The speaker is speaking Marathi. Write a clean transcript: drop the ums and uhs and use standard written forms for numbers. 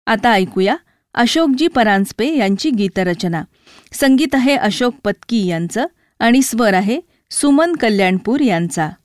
आता ऐकूया अशोकजी परांजपे यांची गीतरचना. संगीत आहे अशोक पत्की यांचं आणि स्वर आहे सुमन कल्याणपूर यांचा.